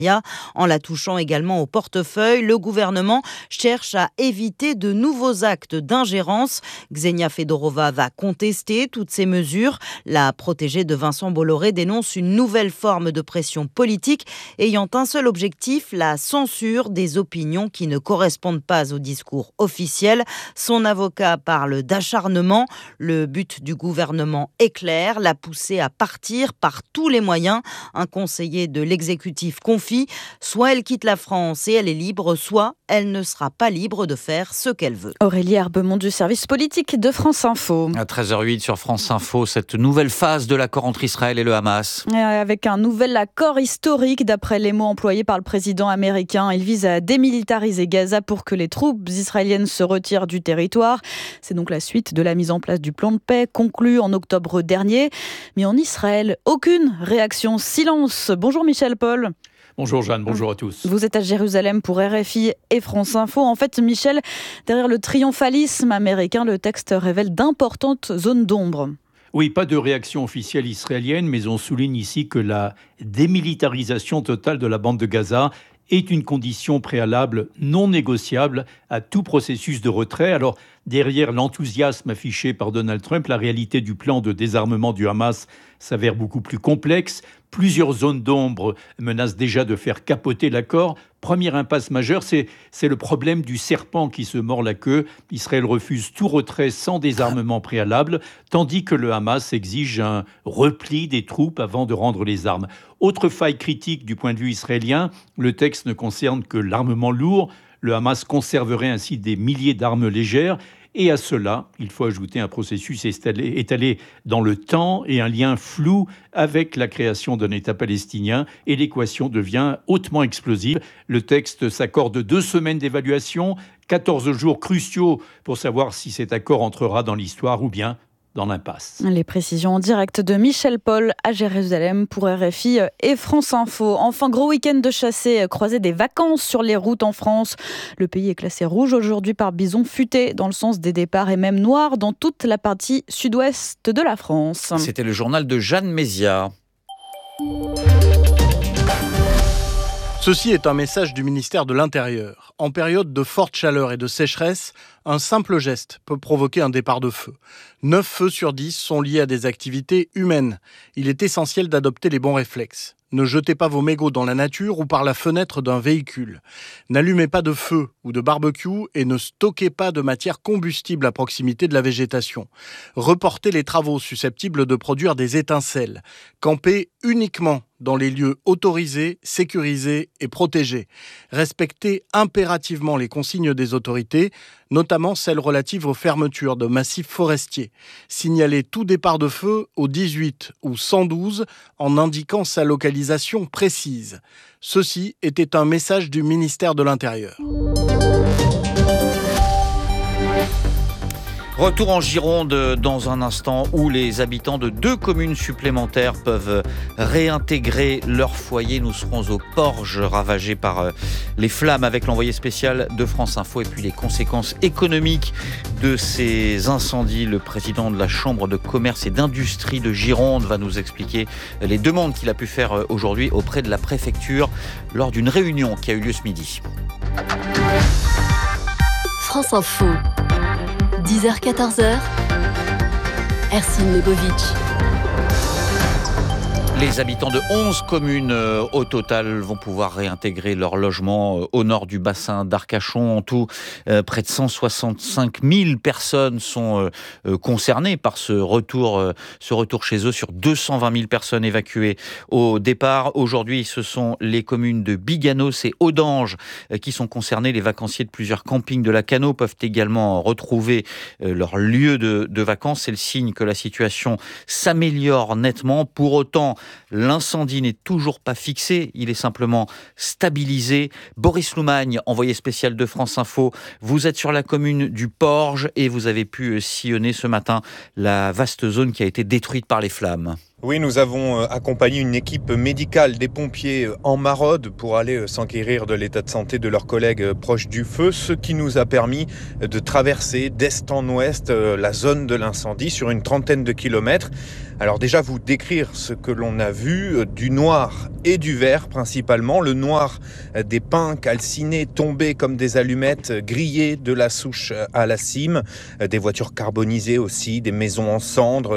En la touchant également au portefeuille, le gouvernement cherche à éviter de nouveaux actes d'ingérence. Ksenia Fedorova va contester toutes ces mesures. La protégée de Vincent Bolloré dénonce une nouvelle forme de pression politique ayant un seul objectif, la censure des opinions qui ne correspondent pas au discours officiel. Son avocat parle d'acharnement. Le but du gouvernement est clair, la pousser à partir par tous les moyens. Un conseiller de l'exécutif confie: soit elle quitte la France et elle est libre, soit elle ne sera pas libre de faire ce qu'elle veut. Aurélie Herbemont du service politique de France Info. À 13h08 sur France Info, cette nouvelle phase de l'accord entre Israël et le Hamas. Avec un nouvel accord historique, d'après les mots employés par le président américain. Il vise à démilitariser Gaza pour que les troupes israéliennes se retirent du territoire. C'est donc la suite de la mise en place du plan de paix conclu en octobre dernier. Mais en Israël, aucune réaction, silence. Bonjour Michel Paul. Bonjour Jeanne, bonjour à tous. Vous êtes à Jérusalem pour RFI et France Info. En fait, Michel, derrière le triomphalisme américain, le texte révèle d'importantes zones d'ombre. Oui, pas de réaction officielle israélienne, mais on souligne ici que la démilitarisation totale de la bande de Gaza est une condition préalable non négociable à tout processus de retrait. Alors, derrière l'enthousiasme affiché par Donald Trump, la réalité du plan de désarmement du Hamas s'avère beaucoup plus complexe. Plusieurs zones d'ombre menacent déjà de faire capoter l'accord. Première impasse majeure, c'est le problème du serpent qui se mord la queue. Israël refuse tout retrait sans désarmement préalable, tandis que le Hamas exige un repli des troupes avant de rendre les armes. Autre faille critique du point de vue israélien, le texte ne concerne que l'armement lourd. Le Hamas conserverait ainsi des milliers d'armes légères. Et à cela, il faut ajouter un processus étalé dans le temps et un lien flou avec la création d'un État palestinien. Et l'équation devient hautement explosive. Le texte s'accorde 2 semaines d'évaluation, 14 jours cruciaux pour savoir si cet accord entrera dans l'histoire ou bien dans l'impasse. Les précisions en direct de Michel Paul à Jérusalem pour RFI et France Info. Enfin, gros week-end de chassés, croisés des vacances sur les routes en France. Le pays est classé rouge aujourd'hui par bison futé dans le sens des départs et même noir dans toute la partie sud-ouest de la France. C'était le journal de Jeanne Mézia. Ceci est un message du ministère de l'Intérieur. En période de forte chaleur et de sécheresse, un simple geste peut provoquer un départ de feu. 9 feux sur 10 sont liés à des activités humaines. Il est essentiel d'adopter les bons réflexes. Ne jetez pas vos mégots dans la nature ou par la fenêtre d'un véhicule. N'allumez pas de feu ou de barbecue et ne stockez pas de matière combustible à proximité de la végétation. Reportez les travaux susceptibles de produire des étincelles. Campez uniquement dans les lieux autorisés, sécurisés et protégés. Respectez impérativement les consignes des autorités, notamment celles relatives aux fermetures de massifs forestiers. Signalez tout départ de feu au 18 ou 112 en indiquant sa localisation précise. Ceci était un message du ministère de l'Intérieur. Retour en Gironde dans un instant où les habitants de 2 communes supplémentaires peuvent réintégrer leur foyer. Nous serons aux Porges ravagées par les flammes avec l'envoyé spécial de France Info et puis les conséquences économiques de ces incendies. Le président de la Chambre de commerce et d'industrie de Gironde va nous expliquer les demandes qu'il a pu faire aujourd'hui auprès de la préfecture lors d'une réunion qui a eu lieu ce midi. France Info. 10h-14h, Ercine Lebovic. Les habitants de 11 communes au total vont pouvoir réintégrer leur logement au nord du bassin d'Arcachon. En tout, près de 165 000 personnes sont concernées par ce retour chez eux sur 220 000 personnes évacuées au départ. Aujourd'hui, ce sont les communes de Biganos et Audange qui sont concernées. Les vacanciers de plusieurs campings de la Cano peuvent également retrouver leur lieu de vacances. C'est le signe que la situation s'améliore nettement. Pour autant, l'incendie n'est toujours pas fixé, il est simplement stabilisé. Boris Loumagne, envoyé spécial de France Info, vous êtes sur la commune du Porge et vous avez pu sillonner ce matin la vaste zone qui a été détruite par les flammes. Oui, nous avons accompagné une équipe médicale des pompiers en maraude pour aller s'enquérir de l'état de santé de leurs collègues proches du feu, ce qui nous a permis de traverser d'est en ouest la zone de l'incendie sur une trentaine de kilomètres. Alors déjà, vous décrire ce que l'on a vu, du noir et du vert principalement. Le noir, des pins calcinés tombés comme des allumettes, grillés de la souche à la cime, des voitures carbonisées aussi, des maisons en cendres,